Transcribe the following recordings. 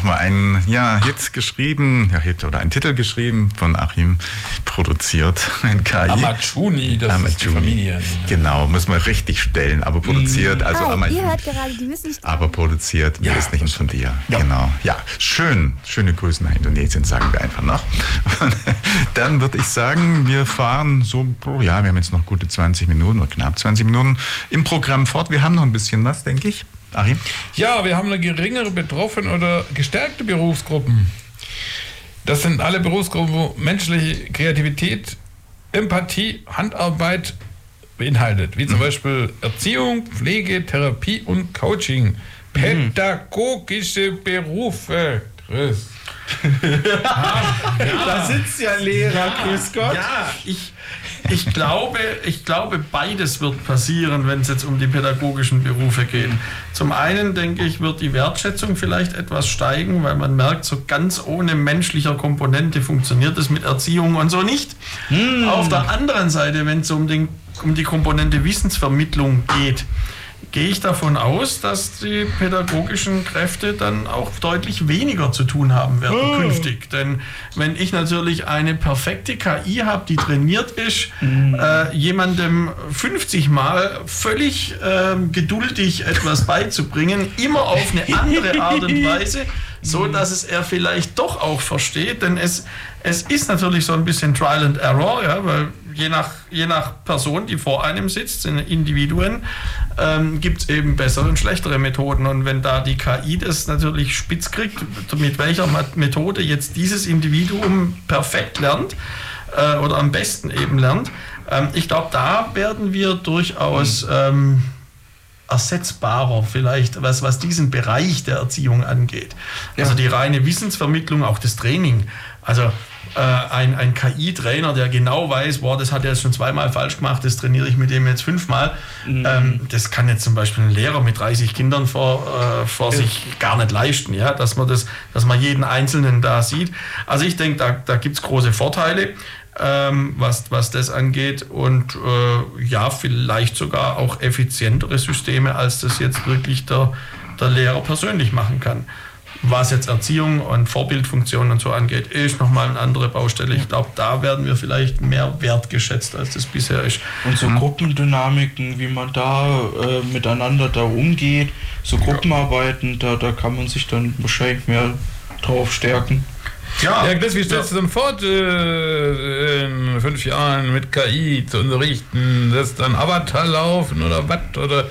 nochmal einen Hit geschrieben, einen Titel geschrieben, von Achim produziert, ein KI. Amachuni, das ist die Familie. Genau, müssen wir richtig stellen, aber produziert, also Amachuni. Ihr hört gerade die Wissenschaft. Aber produziert, wir ist nicht von dir. Ja. Genau, ja, schön, schöne Grüße nach Indonesien, sagen wir einfach noch. Dann würde ich sagen, wir fahren so, wir haben jetzt noch gute 20 Minuten oder knapp 20 Minuten im Programm fort. Wir haben noch ein bisschen was, denke ich. Achim? Ja, wir haben eine geringere betroffene oder gestärkte Berufsgruppen. Das sind alle Berufsgruppen, wo menschliche Kreativität, Empathie, Handarbeit beinhaltet, wie zum Beispiel Erziehung, Pflege, Therapie und Coaching. Pädagogische Berufe. Chris. Da sitzt ja Lehrer, grüß Gott. Ja, ich glaube, beides wird passieren, wenn es jetzt um die pädagogischen Berufe geht. Zum einen, denke ich, wird die Wertschätzung vielleicht etwas steigen, weil man merkt, so ganz ohne menschlicher Komponente funktioniert es mit Erziehung und so nicht. Auf der anderen Seite, wenn es um die Komponente Wissensvermittlung geht, gehe ich davon aus, dass die pädagogischen Kräfte dann auch deutlich weniger zu tun haben werden künftig. Denn wenn ich natürlich eine perfekte KI habe, die trainiert ist, jemandem 50 Mal völlig geduldig etwas beizubringen, immer auf eine andere Art und Weise, so dass er vielleicht doch auch versteht. Denn es ist natürlich so ein bisschen Trial and Error, ja, weil je nach Person, die vor einem sitzt, sind Individuen, gibt es eben bessere und schlechtere Methoden. Und wenn da die KI das natürlich spitz kriegt, mit welcher Methode jetzt dieses Individuum perfekt lernt oder am besten eben lernt, ich glaube, da werden wir durchaus ersetzbarer vielleicht, was diesen Bereich der Erziehung angeht. Ja. Also die reine Wissensvermittlung, auch das Training. Also ein KI-Trainer, der genau weiß, das hat er jetzt schon 2-mal falsch gemacht, das trainiere ich mit dem jetzt 5-mal. Das kann jetzt zum Beispiel ein Lehrer mit 30 Kindern vor sich gar nicht leisten, ja, dass man jeden Einzelnen da sieht. Also ich denke, da gibt es große Vorteile, was das angeht, und vielleicht sogar auch effizientere Systeme, als das jetzt wirklich der Lehrer persönlich machen kann. Was jetzt Erziehung und Vorbildfunktion und so angeht, ist nochmal eine andere Baustelle. Ich glaube, da werden wir vielleicht mehr wertgeschätzt, als das bisher ist. Und so Gruppendynamiken, wie man da miteinander da umgeht, so Gruppenarbeiten, da kann man sich dann wahrscheinlich mehr drauf stärken. Ja, Chris, wie stellst du denn vor, in 5 Jahren mit KI zu unterrichten? Lässt dann Avatar laufen oder was? Oder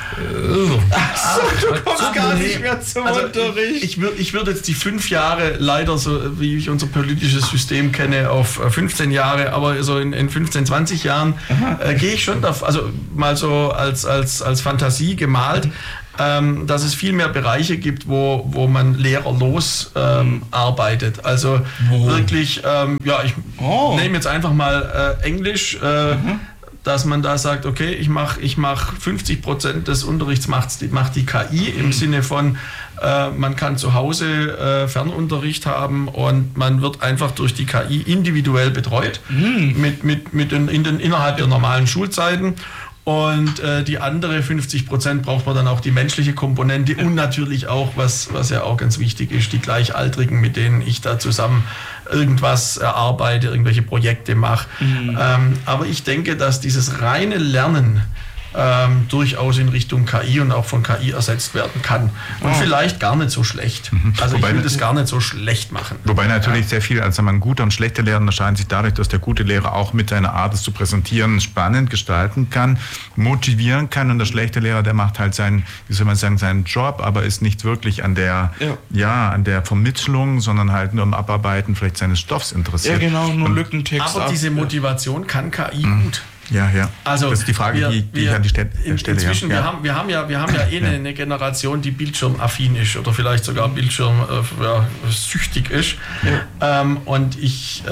Achso, du kommst gar nicht mehr zum Unterricht. Ich würde jetzt die 5 Jahre leider, so wie ich unser politisches System kenne, auf 15 Jahre, aber so in 15, 20 Jahren gehe ich schon davon, also mal so als Fantasie gemalt, dass es viel mehr Bereiche gibt, wo man lehrerlos arbeitet. Also wirklich, ich nehme jetzt einfach mal Englisch, dass man da sagt, okay, ich mach 50% des Unterrichts macht die KI im Sinne von, man kann zu Hause Fernunterricht haben und man wird einfach durch die KI individuell betreut innerhalb der normalen Schulzeiten. Und die andere 50% braucht man dann auch die menschliche Komponente und natürlich auch, was ja auch ganz wichtig ist, die Gleichaltrigen, mit denen ich da zusammen irgendwas erarbeite, irgendwelche Projekte mache. Aber ich denke, dass dieses reine Lernen durchaus in Richtung KI und auch von KI ersetzt werden kann. Und vielleicht gar nicht so schlecht. Also ich will das gar nicht so schlecht machen. Wobei natürlich sehr viel, also ein guter und schlechter Lehrer unterscheiden sich dadurch, dass der gute Lehrer auch mit seiner Art, es zu präsentieren, spannend gestalten kann, motivieren kann, und der schlechte Lehrer, der macht halt seinen Job, aber ist nicht wirklich an der Vermittlung, sondern halt nur am Abarbeiten vielleicht seines Stoffs interessiert. Ja, genau, nur Lückentext. Aber diese Motivation kann KI gut. Ja. Also das ist die Frage, die ich an die Stelle inzwischen, wir haben ja eine Generation, die bildschirmaffin ist oder vielleicht sogar bildschirmsüchtig ist. Ja. Und ich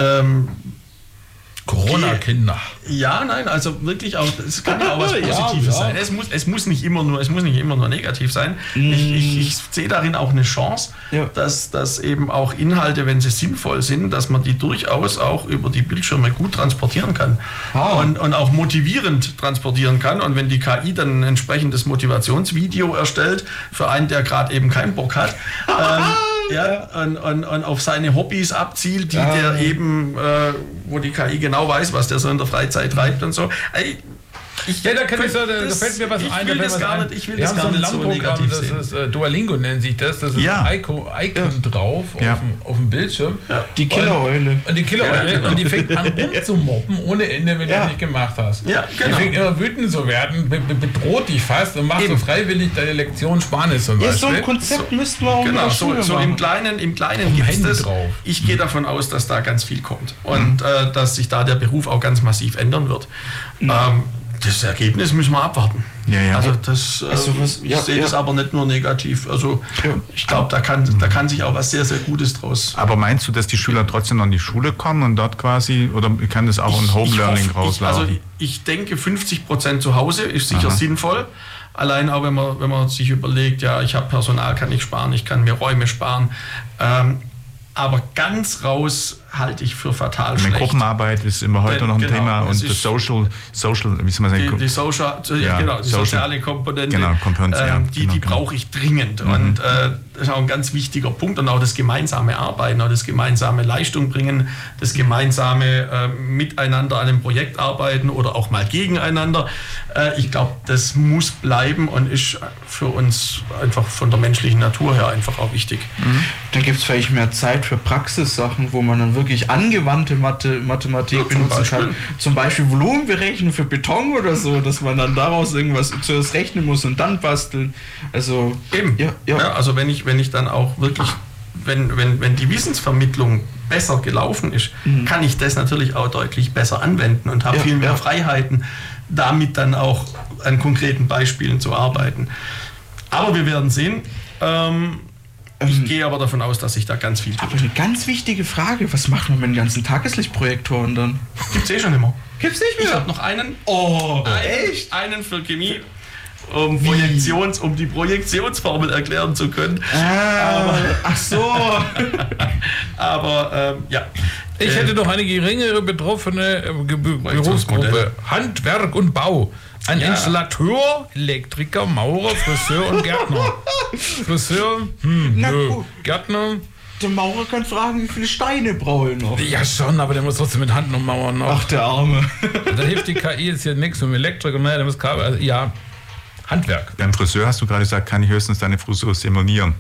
Corona-Kinder. Ja, nein, also wirklich auch, es kann ja auch was Positives sein. Es muss nicht immer nur negativ sein. Ich sehe darin auch eine Chance, dass eben auch Inhalte, wenn sie sinnvoll sind, dass man die durchaus auch über die Bildschirme gut transportieren kann und auch motivierend transportieren kann. Und wenn die KI dann ein entsprechendes Motivationsvideo erstellt für einen, der gerade eben keinen Bock hat, Ja, und auf seine Hobbys abzielt, die der eben, wo die KI genau weiß, was der so in der Freizeit treibt und so. Da fällt mir was ein. Ich will das gar nicht so negativ sehen. Das ist Duolingo nennt sich das. Das ist ein Icon drauf auf dem Bildschirm. Ja. Die Killereule. Und die Killereule. Und die fängt an rumzumobben ohne Ende, wenn du es nicht gemacht hast. Ja, genau. Die fängt immer wütend zu werden, bedroht dich fast und macht so freiwillig deine Lektion Spanisch zum Beispiel. So ein Konzept müssten wir auch genau, in der Schule so machen. im Kleinen gibt es das. Drauf. Ich gehe davon aus, dass da ganz viel kommt. Und dass sich da der Beruf auch ganz massiv ändern wird. Das Ergebnis müssen wir abwarten. Ja. Also ich sehe das aber nicht nur negativ. Also ich glaube, da kann sich auch was sehr, sehr Gutes draus. Aber meinst du, dass die Schüler trotzdem noch in die Schule kommen und dort quasi, oder kann das auch in Home Learning rauslaufen? Ich denke, 50% zu Hause ist sicher sinnvoll. Allein auch, wenn man sich überlegt, ja, ich habe Personal, kann ich sparen, ich kann mir Räume sparen. Aber ganz raus halte ich für fatal schlecht. Gruppenarbeit ist immer heute noch ein Thema und das Social, wie soll man sagen? Die soziale Komponente, die brauche ich dringend. Und das ist auch ein ganz wichtiger Punkt. Und auch das gemeinsame Arbeiten, auch das gemeinsame Leistung bringen, das gemeinsame miteinander an einem Projekt arbeiten oder auch mal gegeneinander. Ich glaube, das muss bleiben und ist für uns einfach von der menschlichen Natur her einfach auch wichtig. Dann gibt es vielleicht mehr Zeit für Praxissachen, wo man dann wirklich angewandte Mathematik benutzen kann. Zum Beispiel Volumenberechnung für Beton oder so, dass man dann daraus irgendwas zuerst rechnen muss und dann basteln. Also eben. Ja, also wenn ich dann auch wirklich, wenn die Wissensvermittlung besser gelaufen ist, kann ich das natürlich auch deutlich besser anwenden und habe viel mehr Freiheiten, damit dann auch an konkreten Beispielen zu arbeiten. Aber wir werden sehen. Ich gehe aber davon aus, dass sich da ganz viel tut. Aber eine ganz wichtige Frage, was macht man mit den ganzen Tageslichtprojektoren dann? Gibt's schon immer. Gibt's nicht mehr? Ich habe noch einen. Echt? Einen für Chemie, um die Projektionsformel erklären zu können. Ach so. Aber Ich hätte noch eine geringere betroffene Berufsgruppe. Handwerk und Bau. Ein Installateur, Elektriker, Maurer, Friseur und Gärtner. Friseur, gut. Gärtner. Der Maurer kann fragen, wie viele Steine brauche ich noch. Ja schon, aber der muss trotzdem mit Hand noch mauern. Ach, der Arme. Da hilft die KI jetzt hier nichts mit Elektriker. Der muss Kabel, also, Handwerk. Beim Friseur hast du gerade gesagt, kann ich höchstens deine Frisur simulieren.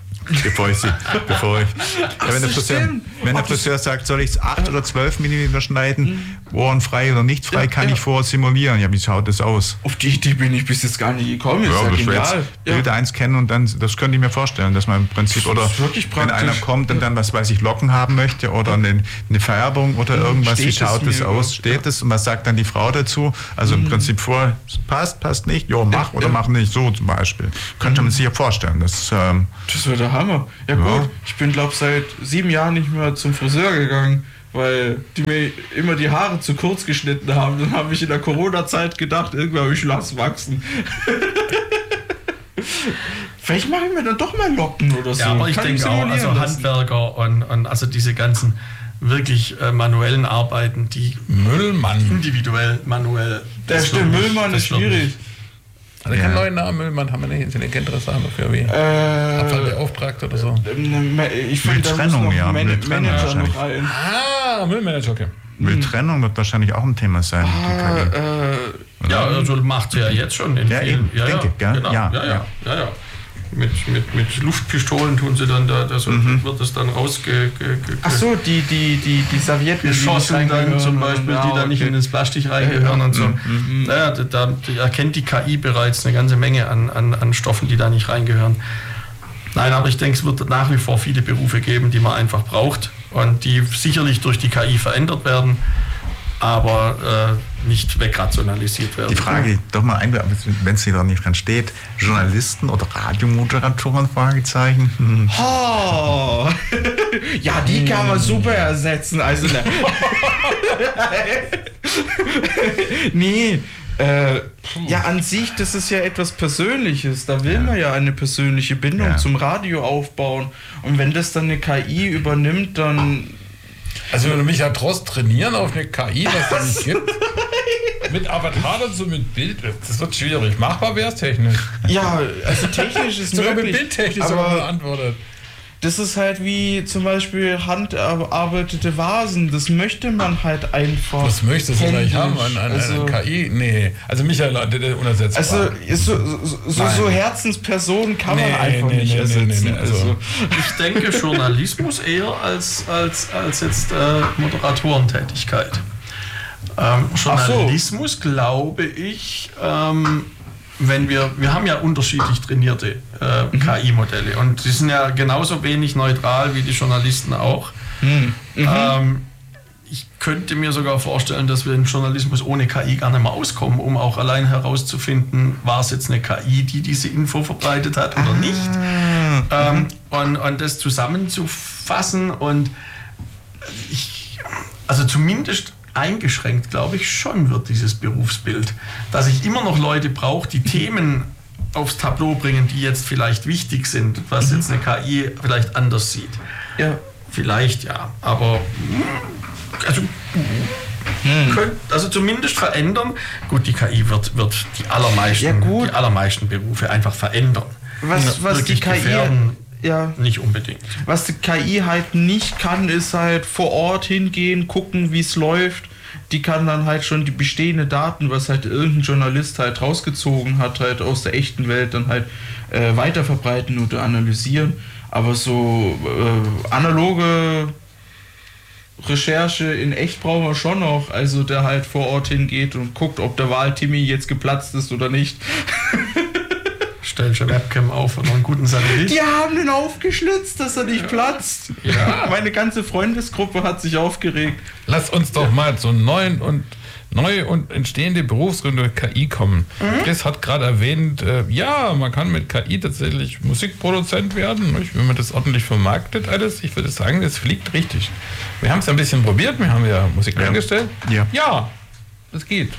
Wenn der Friseur sagt, soll ich es 8 oder 12 mm schneiden, ohrenfrei oder nicht frei, kann ich vorher simulieren. Ja, wie schaut das aus? Auf die Idee bin ich bis jetzt gar nicht gekommen. Ja, das wäre jetzt Bild 1 kennen und dann, das könnte ich mir vorstellen, dass man im Prinzip, oder wenn einer kommt und dann, was weiß ich, Locken haben möchte oder eine Färbung oder irgendwas, wie schaut das aus? Steht es und was sagt dann die Frau dazu? Also im Prinzip passt nicht, mach oder mach nicht, so zum Beispiel. Könnte man sich ja vorstellen. Das wäre der Hammer. Ja gut, ich bin glaube seit 7 Jahren nicht mehr zum Friseur gegangen, weil die mir immer die Haare zu kurz geschnitten haben. Dann habe ich in der Corona-Zeit gedacht, irgendwann ich lasse wachsen. Vielleicht mache ich mir dann doch mal Locken oder so. Ja, aber ich denke auch, also Handwerker und also diese ganzen wirklich manuellen Arbeiten, die Müllmann. Individuell, manuell. Der stimmt, Müllmann ist schwierig. Also keinen neuen Namen, Müllmann haben wir nicht intelligente Sachen dafür wie Abfallbeauftragter oder so. Ich finde, da muss noch Manager noch rein. Müllmanager, okay. Mülltrennung wird wahrscheinlich auch ein Thema sein. Ja, also macht sie ja jetzt schon in vielen. Ja. Mit Luftpistolen tun sie dann wird das dann Ach so, die Servietten geschossen dann zum Beispiel, die da nicht in das Plastik reingehören und so. Naja, da erkennt die KI bereits eine ganze Menge an Stoffen, die da nicht reingehören. Nein, aber ich denke, es wird nach wie vor viele Berufe geben, die man einfach braucht und die sicherlich durch die KI verändert werden, aber nicht wegrationalisiert werden. Die Frage, doch mal wenn es hier da nicht dran steht, Journalisten oder Radiomoderatoren, Fragezeichen. Oh. Ja, die kann man super ersetzen. Also, nee. Ja, an sich, das ist ja etwas Persönliches. Da will man ja eine persönliche Bindung zum Radio aufbauen. Und wenn das dann eine KI übernimmt, dann... Also wenn du mich Trost trainieren auf eine KI, was es nicht gibt, mit Avatar dazu, mit Bild, das wird schwierig. Machbar wäre es technisch. Ja, also technisch ist sogar möglich. Mit bildtechnisch sogar beantwortet. das ist halt wie zum Beispiel handbearbeitete Vasen. Das möchte man halt einfach. Was möchtest du eigentlich haben? Eine KI? Nee. Also Michael, der unersetzbar. Also so Herzenspersonen kann man einfach nicht ersetzen. Nee. Also ich denke Journalismus eher als jetzt Moderatorentätigkeit. Journalismus, glaube ich, wenn wir haben ja unterschiedlich trainierte KI-Modelle und die sind ja genauso wenig neutral wie die Journalisten auch. Ich könnte mir sogar vorstellen, dass wir im Journalismus ohne KI gar nicht mehr auskommen, um auch allein herauszufinden, war es jetzt eine KI, die diese Info verbreitet hat oder nicht. Und das zusammenzufassen und also zumindest eingeschränkt, glaube ich, schon wird dieses Berufsbild. Dass ich immer noch Leute brauche, die Themen aufs Tableau bringen, die jetzt vielleicht wichtig sind, was jetzt eine KI vielleicht anders sieht. Ja. Vielleicht ja, aber also zumindest verändern. Gut, die KI wird die allermeisten Berufe einfach verändern. Was die KI gefährden, nicht unbedingt. Was die KI halt nicht kann, ist halt vor Ort hingehen, gucken, wie es läuft. Die kann dann halt schon die bestehenden Daten, was halt irgendein Journalist halt rausgezogen hat, halt aus der echten Welt dann halt weiterverbreiten oder analysieren. Aber so analoge Recherche in echt brauchen wir schon noch. Also der halt vor Ort hingeht und guckt, ob der Wahl-Timmy jetzt geplatzt ist oder nicht. Stellst du Webcam auf und einen guten Satellit? Die haben den aufgeschlitzt, dass er nicht platzt. Ja. Meine ganze Freundesgruppe hat sich aufgeregt. Lass uns doch mal zu neue und entstehende Berufsgründe durch KI kommen. Chris hat gerade erwähnt, man kann mit KI tatsächlich Musikproduzent werden, nicht? Wenn man das ordentlich vermarktet alles. Ich würde sagen, das fliegt richtig. Wir haben es ein bisschen probiert, wir haben ja Musik eingestellt. Ja, das geht.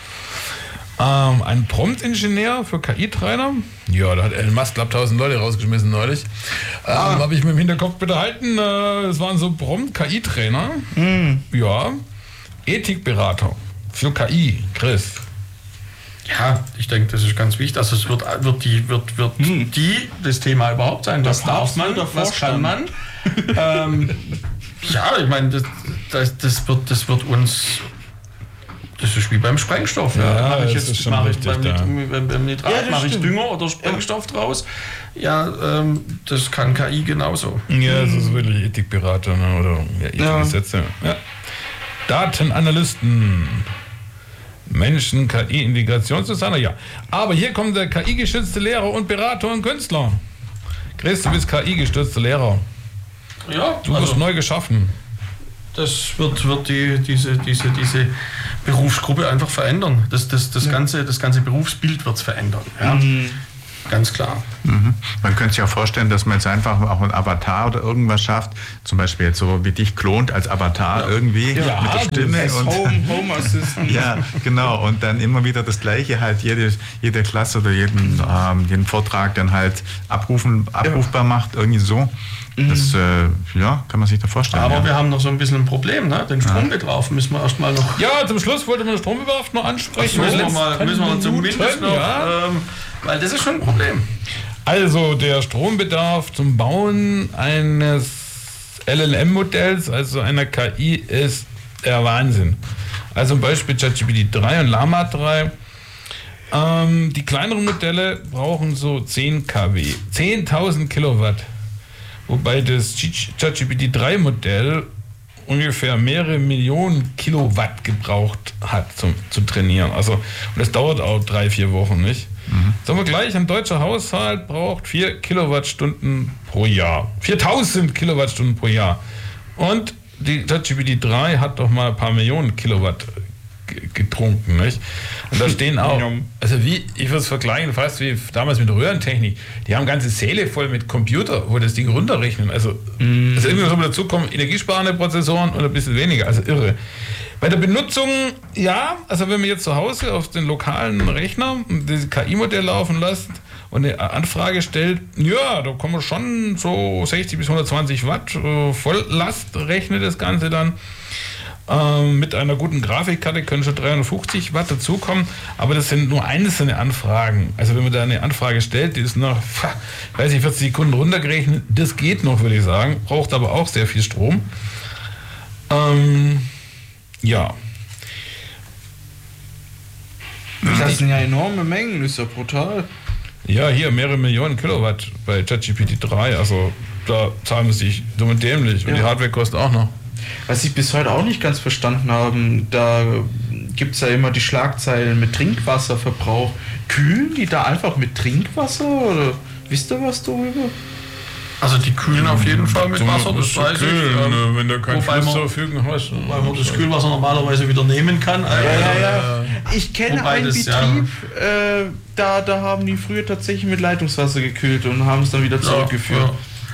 Ein Prompt-Ingenieur für KI-Trainer. Ja, da hat Elon Musk, glaube ich, 1000 Leute rausgeschmissen neulich. Habe ich mir im Hinterkopf behalten. Das waren so Prompt-KI-Trainer. Ja. Ethikberater für KI, Chris. Ja, ich denke, das ist ganz wichtig. Also es wird das Thema überhaupt sein. Was darf man, was kann man? Ich meine, das wird uns... Das ist wie beim Sprengstoff. Beim Nitrat mache ich Dünger oder Sprengstoff draus. Ja, das kann KI genauso. Ja, das ist wirklich Ethikberater oder Ethikgesetze. Ja. Datenanalysten. Menschen, KI-Integrationsdesigner, ja. Aber hier kommt der KI-gestützte Lehrer und Berater und Künstler. Chris, du bist KI-gestützter Lehrer. Ja. Du wirst neu geschaffen. Das wird diese Berufsgruppe einfach verändern. Das ganze Berufsbild wird es verändern. Ja? Ganz klar. Man könnte sich auch vorstellen, dass man jetzt einfach auch ein Avatar oder irgendwas schafft, zum Beispiel jetzt so wie dich klont als Avatar irgendwie mit der Stimme. Und Home Assistant. Ja, genau. Und dann immer wieder das Gleiche halt jede Klasse oder jeden Vortrag dann halt abrufbar macht, irgendwie so. Das kann man sich da vorstellen. Aber wir haben noch so ein bisschen ein Problem, ne? Den Strombedarf müssen wir erstmal noch... Ja, zum Schluss wollte man den Strombedarf noch ansprechen. Müssen wir zumindest noch... weil das ist schon ein Problem. Also der Strombedarf zum Bauen eines LLM-Modells, also einer KI, ist der Wahnsinn. Also zum Beispiel ChatGPT 3 und Llama 3. Die kleineren Modelle brauchen so 10 kW, 10.000 Kilowatt. Wobei das ChatGPT 3 Modell ungefähr mehrere Millionen Kilowatt gebraucht hat zu trainieren. Also, und das dauert auch 3-4 Wochen, nicht? Sagen wir gleich, ein deutscher Haushalt braucht 4 Kilowattstunden pro Jahr. 4000 Kilowattstunden pro Jahr. Und die ChatGPT 3 hat doch mal ein paar Millionen Kilowatt getrunken, nicht? Und da stehen auch, also ich würde es vergleichen, fast wie damals mit Röhrentechnik. Die haben ganze Säle voll mit Computer, wo das Ding runterrechnen. Also irgendwie so dazu kommen energiesparende Prozessoren und ein bisschen weniger, also irre. Bei der Benutzung, also wenn man jetzt zu Hause auf den lokalen Rechner diese KI-Modell laufen lässt und eine Anfrage stellt, da kommen wir schon so 60 bis 120 Watt Volllast rechnet das Ganze dann. Mit einer guten Grafikkarte können schon 350 Watt dazukommen, aber das sind nur einzelne Anfragen. Also wenn man da eine Anfrage stellt, die ist nach, weiß ich, 40 Sekunden runtergerechnet, das geht noch, würde ich sagen, braucht aber auch sehr viel Strom. Ja. Das sind ja enorme Mengen, das ist ja brutal. Ja, hier mehrere Millionen Kilowatt bei ChatGPT 3, also da zahlen wir sich dumm und dämlich und die Hardware kostet auch noch. Was ich bis heute auch nicht ganz verstanden habe, da gibt es ja immer die Schlagzeilen mit Trinkwasserverbrauch. Kühlen die da einfach mit Trinkwasser oder wisst ihr was darüber? Also die kühlen auf jeden Fall mit Wasser, das weiß ich. Wenn du kein Fluss zur Verfügung hast. Weil man das Kühlwasser normalerweise wieder nehmen kann. Ja. Ich kenne einen Betrieb, da haben die früher tatsächlich mit Leitungswasser gekühlt und haben es dann wieder zurückgeführt.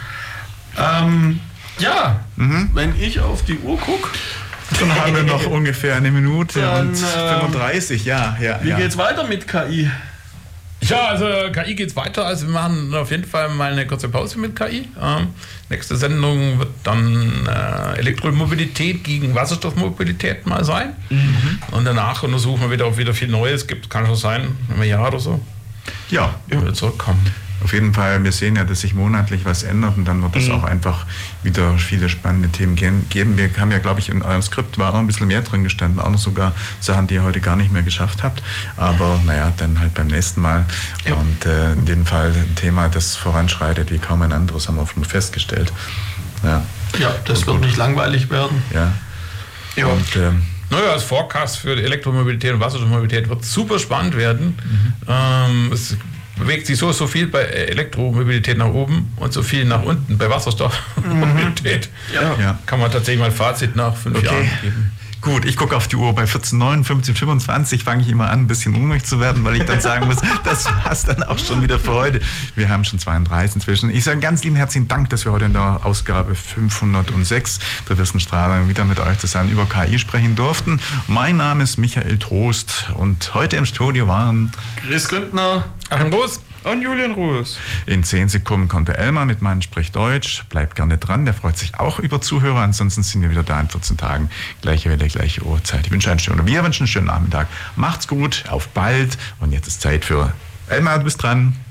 Wenn ich auf die Uhr gucke, dann haben wir noch ungefähr eine Minute und 35, Wie geht's weiter mit KI? Ja, also KI geht's weiter. Also wir machen auf jeden Fall mal eine kurze Pause mit KI. Nächste Sendung wird dann Elektromobilität gegen Wasserstoffmobilität mal sein. Und danach untersuchen wir wieder, ob wieder viel Neues gibt. Kann schon sein, in einem Jahr oder so. Ja, wieder zurückkommen. Auf jeden Fall, wir sehen ja, dass sich monatlich was ändert und dann wird es auch einfach wieder viele spannende Themen geben. Wir haben ja, glaube ich, in eurem Skript war auch ein bisschen mehr drin gestanden, auch noch sogar Sachen, die ihr heute gar nicht mehr geschafft habt. Aber naja, dann halt beim nächsten Mal. Ja. Und in dem Fall ein Thema, das voranschreitet wie kaum ein anderes, haben wir schon festgestellt. Ja, das wird nicht langweilig werden. Ja. Und, das Forecast für die Elektromobilität und Wasserstoffmobilität wird super spannend werden. Es bewegt sich so viel bei Elektromobilität nach oben und so viel nach unten bei Wasserstoffmobilität. Kann man tatsächlich mal ein Fazit nach 5 Jahren geben. Gut, ich gucke auf die Uhr. Bei 14:09, 15:25 fange ich immer an, ein bisschen unruhig zu werden, weil ich dann sagen muss, das war's dann auch schon wieder für heute. Wir haben schon 32 inzwischen. Ich sage ganz lieben herzlichen Dank, dass wir heute in der Ausgabe 506 der Wissensstrahlung wieder mit euch zusammen über KI sprechen durften. Mein Name ist Michael Trost und heute im Studio waren Chris Güntner, Achim Groß und Julian Ruhes. In 10 Sekunden kommt der Elmar mit meinem Sprich Deutsch. Bleibt gerne dran, der freut sich auch über Zuhörer. Ansonsten sind wir wieder da in 14 Tagen. Gleiche Welle, gleiche Uhrzeit. Wir wünschen einen schönen Nachmittag. Macht's gut, auf bald. Und jetzt ist Zeit für Elmar, du bist dran.